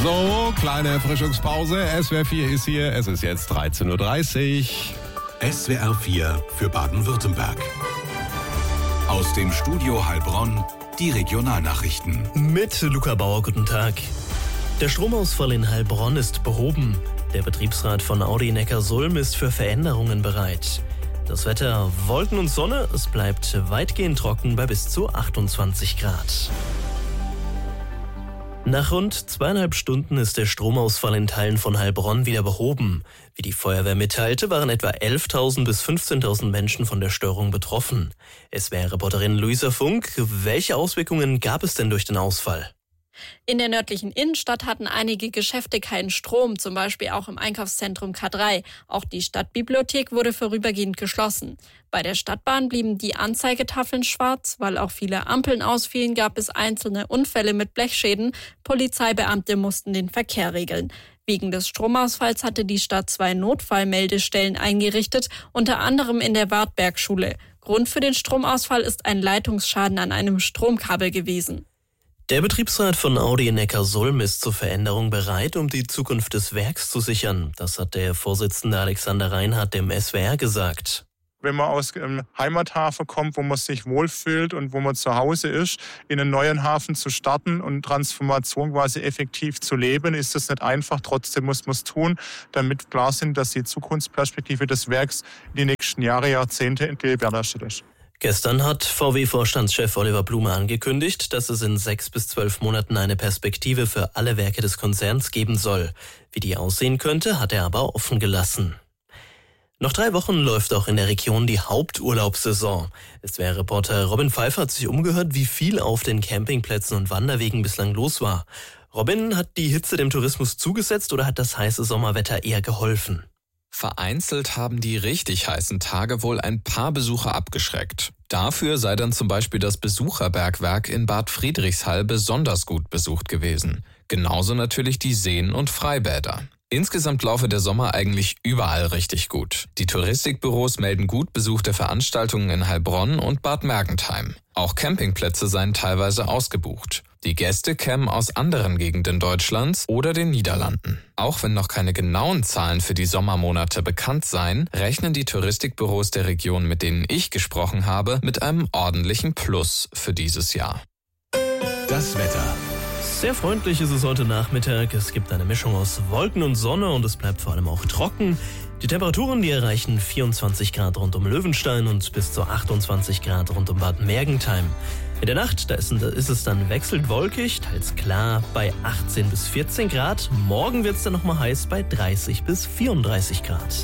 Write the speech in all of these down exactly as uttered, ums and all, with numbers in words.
So, kleine Erfrischungspause. S W R vier ist hier. Es ist jetzt dreizehn Uhr dreißig. S W R vier für Baden-Württemberg. Aus dem Studio Heilbronn die Regionalnachrichten. Mit Luca Bauer, guten Tag. Der Stromausfall in Heilbronn ist behoben. Der Betriebsrat von Audi Neckarsulm ist für Veränderungen bereit. Das Wetter: Wolken und Sonne, es bleibt weitgehend trocken bei bis zu achtundzwanzig Grad. Nach rund zweieinhalb Stunden ist der Stromausfall in Teilen von Heilbronn wieder behoben. Wie die Feuerwehr mitteilte, waren etwa elftausend bis fünfzehntausend Menschen von der Störung betroffen. S W R-Reporterin Luisa Funk, welche Auswirkungen gab es denn durch den Ausfall? In der nördlichen Innenstadt hatten einige Geschäfte keinen Strom, zum Beispiel auch im Einkaufszentrum K drei. Auch die Stadtbibliothek wurde vorübergehend geschlossen. Bei der Stadtbahn blieben die Anzeigetafeln schwarz. Weil auch viele Ampeln ausfielen, gab es einzelne Unfälle mit Blechschäden. Polizeibeamte mussten den Verkehr regeln. Wegen des Stromausfalls hatte die Stadt zwei Notfallmeldestellen eingerichtet, unter anderem in der Wartbergschule. Grund für den Stromausfall ist ein Leitungsschaden an einem Stromkabel gewesen. Der Betriebsrat von Audi Neckarsulm ist zur Veränderung bereit, um die Zukunft des Werks zu sichern. Das hat der Vorsitzende Alexander Reinhardt dem S W R gesagt. Wenn man aus einem Heimathafen kommt, wo man sich wohlfühlt und wo man zu Hause ist, in einen neuen Hafen zu starten und Transformation quasi effektiv zu leben, ist das nicht einfach. Trotzdem muss man es tun, damit klar sind, dass die Zukunftsperspektive des Werks in die nächsten Jahre, Jahrzehnte gewährleistet ist. Gestern hat V W-Vorstandschef Oliver Blume angekündigt, dass es in sechs bis zwölf Monaten eine Perspektive für alle Werke des Konzerns geben soll. Wie die aussehen könnte, hat er aber offen gelassen. Noch drei Wochen läuft auch in der Region die Haupturlaubssaison. S W R-Reporter Robin Pfeiffer hat sich umgehört, wie viel auf den Campingplätzen und Wanderwegen bislang los war. Robin, hat die Hitze dem Tourismus zugesetzt oder hat das heiße Sommerwetter eher geholfen? Vereinzelt haben die richtig heißen Tage wohl ein paar Besucher abgeschreckt. Dafür sei dann zum Beispiel das Besucherbergwerk in Bad Friedrichshall besonders gut besucht gewesen. Genauso natürlich die Seen und Freibäder. Insgesamt laufe der Sommer eigentlich überall richtig gut. Die Touristikbüros melden gut besuchte Veranstaltungen in Heilbronn und Bad Mergentheim. Auch Campingplätze seien teilweise ausgebucht. Die Gäste kämen aus anderen Gegenden Deutschlands oder den Niederlanden. Auch wenn noch keine genauen Zahlen für die Sommermonate bekannt seien, rechnen die Touristikbüros der Region, mit denen ich gesprochen habe, mit einem ordentlichen Plus für dieses Jahr. Das Wetter. Sehr freundlich ist es heute Nachmittag. Es gibt eine Mischung aus Wolken und Sonne und es bleibt vor allem auch trocken. Die Temperaturen, die erreichen vierundzwanzig Grad rund um Löwenstein und bis zu achtundzwanzig Grad rund um Bad Mergentheim. In der Nacht, da ist, ist es dann wechselnd wolkig, teils klar bei achtzehn bis vierzehn Grad. Morgen wird es dann nochmal heiß bei dreißig bis vierunddreißig Grad.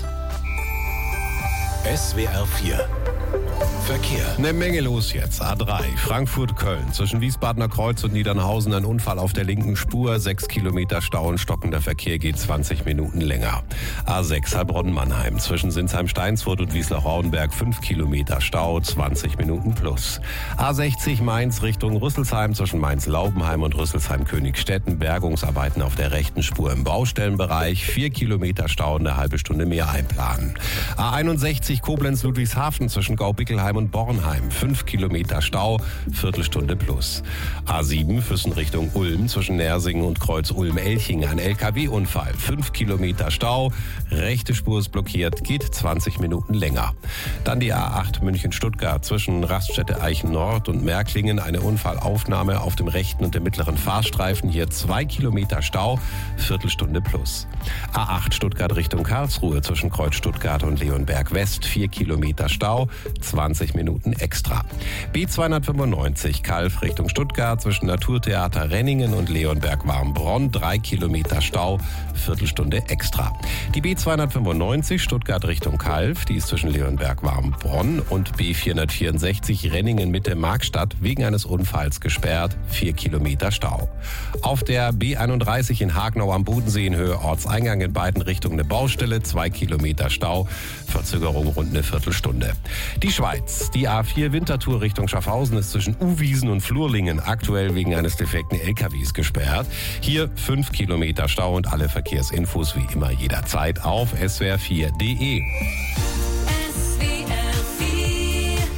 S W R vier Verkehr. Eine Menge los jetzt. A drei, Frankfurt-Köln. Zwischen Wiesbadener Kreuz und Niedernhausen ein Unfall auf der linken Spur. Sechs Kilometer Stau und stockender Verkehr geht zwanzig Minuten länger. A sechs, Heilbronn-Mannheim. Zwischen Sinsheim-Steinsfurt und Wiesloch-Rauenberg fünf Kilometer Stau, zwanzig Minuten plus. A sechzig, Mainz Richtung Rüsselsheim. Zwischen Mainz-Laubenheim und Rüsselsheim-Königstetten. Bergungsarbeiten auf der rechten Spur im Baustellenbereich. Vier Kilometer Stau und eine halbe Stunde mehr einplanen. A einundsechzig, Koblenz-Ludwigshafen. Zwischen Gaubickelheim und Bornheim. fünf Kilometer Stau, Viertelstunde plus. A sieben, Füssen Richtung Ulm. Zwischen Nersingen und Kreuz Ulm-Elching. Ein L K W-Unfall. fünf Kilometer Stau, rechte Spur ist blockiert, geht zwanzig Minuten länger. Dann die A acht München-Stuttgart. Zwischen Raststätte Eichen-Nord und Märklingen eine Unfallaufnahme auf dem rechten und dem mittleren Fahrstreifen. Hier zwei Kilometer Stau, Viertelstunde plus. A acht Stuttgart Richtung Karlsruhe. Zwischen Kreuz Stuttgart und Leonberg West. vier Kilometer Stau, zwanzig Minuten extra. B zweihundertfünfundneunzig Kalf Richtung Stuttgart. Zwischen Naturtheater Renningen und Leonberg-Warmbronn. drei Kilometer Stau, Viertelstunde extra. Die B zweihundertfünfundneunzig Stuttgart Richtung Kalf. Die ist zwischen Leonberg-Warmbronn und B vierhundertvierundsechzig Renningen Mitte Markstadt wegen eines Unfalls gesperrt. vier Kilometer Stau. Auf der B einunddreißig in Hagenau am Bodensee in Höhe Ortseingang in beiden Richtungen eine Baustelle. zwei Kilometer Stau. Verzögerung rund eine Viertelstunde. Die Schweiz. Die A vier Winterthur Richtung Schaffhausen ist zwischen Uwiesen und Flurlingen aktuell wegen eines defekten L K Ws gesperrt. Hier fünf Kilometer Stau und alle Verkehrsinfos wie immer jederzeit auf S W R vier Punkt de.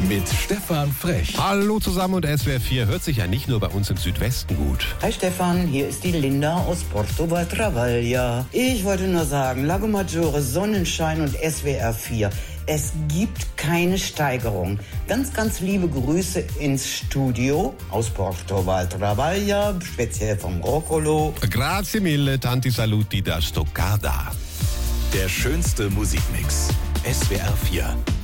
mit Stefan Frech. Hallo zusammen und S W R vier hört sich ja nicht nur bei uns im Südwesten gut. Hi Stefan, hier ist die Linda aus Porto Travaglia. Ich wollte nur sagen, Lago Maggiore, Sonnenschein und S W R vier. Es gibt keine Steigerung. Ganz, ganz liebe Grüße ins Studio aus Porto Travaglia, speziell vom Roccolo. Grazie mille, tanti saluti da Stoccarda. Der schönste Musikmix. S W R vier.